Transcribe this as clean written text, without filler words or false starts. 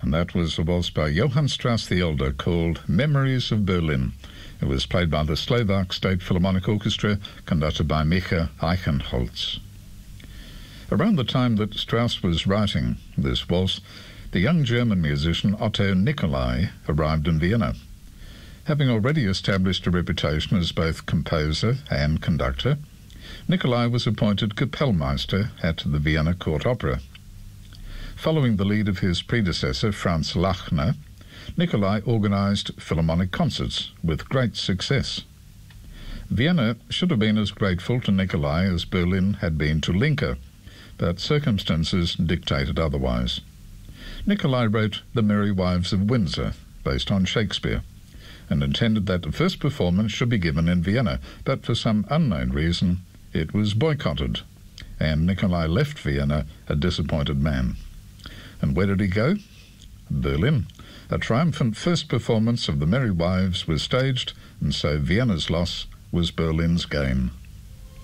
and that was a waltz by Johann Strauss the Elder called Memories of Berlin. It was played by the Slovak State Philharmonic Orchestra, conducted by Micha Eichenholz. Around the time that Strauss was writing this waltz, the young German musician Otto Nicolai arrived in Vienna. Having already established a reputation as both composer and conductor, Nicolai was appointed Kapellmeister at the Vienna Court Opera. Following the lead of his predecessor, Franz Lachner, Nicolai organized philharmonic concerts with great success. Vienna should have been as grateful to Nicolai as Berlin had been to Linke, but circumstances dictated otherwise. Nicolai wrote The Merry Wives of Windsor, based on Shakespeare, and intended that the first performance should be given in Vienna, but for some unknown reason it was boycotted, and Nicolai left Vienna a disappointed man. And where did he go? Berlin. A triumphant first performance of The Merry Wives was staged, and so Vienna's loss was Berlin's gain.